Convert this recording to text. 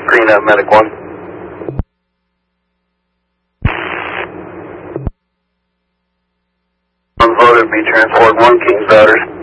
Green up, Medic 1. Unloaded, be transport 1, King's Daughters.